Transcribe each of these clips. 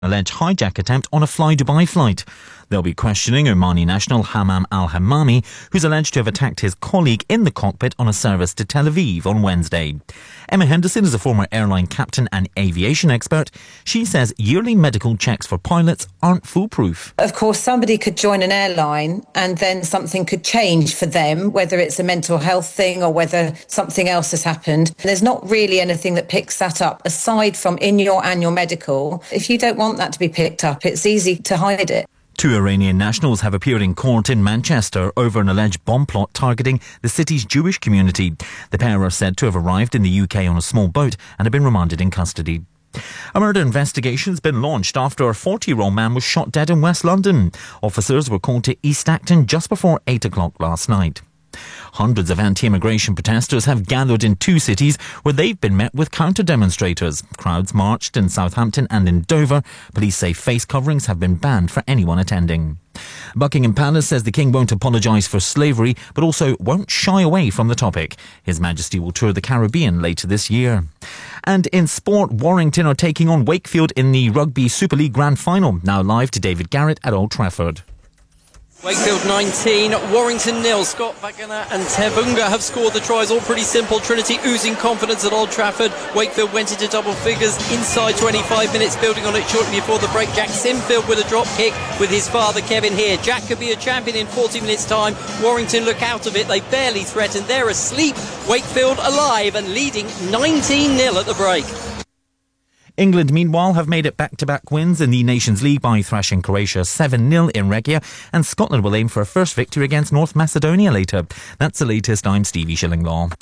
alleged hijack attempt on a Fly Dubai flight. They'll be questioning Omani national Hammam al-Hammami, who's alleged to have attacked his colleague in the cockpit on a service to Tel Aviv on Wednesday. Emma Henderson is a former airline captain and aviation expert. She says yearly medical checks for pilots aren't foolproof. Of course, somebody could join an airline and then something could change for them, whether it's a mental health thing or whether something else has happened. There's not really anything that picks that up aside from in your annual medical. If you don't want that to be picked up, it's easy to hide it. 2 Iranian nationals have appeared in court in Manchester over an alleged bomb plot targeting the city's Jewish community. The pair are said to have arrived in the UK on a small boat and have been remanded in custody. A murder investigation has been launched after a 40-year-old man was shot dead in West London. Officers were called to East Acton just before 8 o'clock last night. Hundreds of anti-immigration protesters have gathered in 2 cities where they've been met with counter-demonstrators. Crowds marched in Southampton and in Dover. Police say face coverings have been banned for anyone attending. Buckingham Palace says the King won't apologise for slavery, but also won't shy away from the topic. His Majesty will tour the Caribbean later this year. And in sport, Warrington are taking on Wakefield in the Rugby Super League Grand Final. Now live to David Garrett at Old Trafford. Wakefield 19, Warrington 0. Scott Wagner and Tevunga have scored the tries, all pretty simple. Trinity oozing confidence at Old Trafford. Wakefield went into double figures inside 25 minutes, building on it shortly before the break. Jack Simfield with a drop kick with his father Kevin here. Jack could be a champion in 40 minutes time. Warrington look out of it, they barely threatened. They're asleep. Wakefield alive and leading 19-0 at the break. England, meanwhile, have made it back-to-back wins in the Nations League by thrashing Croatia 7-0 in Regia, and Scotland will aim for a first victory against North Macedonia later. That's the latest. I'm Stevie Shillinglaw.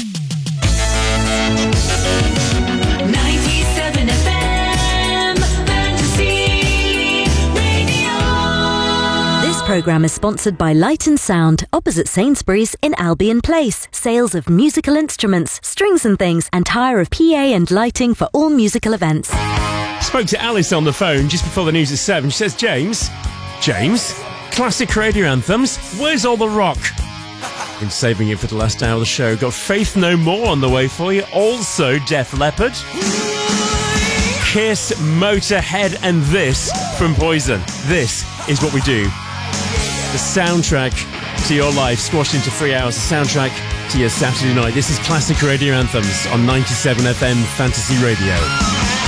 97 FM, Fantasy Radio. This programme is sponsored by Light and Sound, opposite Sainsbury's in Albion Place. Sales of musical instruments, strings and things, and hire of PA and lighting for all musical events. Spoke to Alice on the phone just before the news at 7. She says, James, classic radio anthems, where's all the rock? Been saving it for the last hour of the show. Got Faith No More on the way for you. Also Def Leppard, Kiss, Motorhead, and this from Poison. This is what we do. The soundtrack to your life, squashed into 3 hours. The soundtrack to your Saturday night. This is Classic Radio Anthems on 97 FM Fantasy Radio.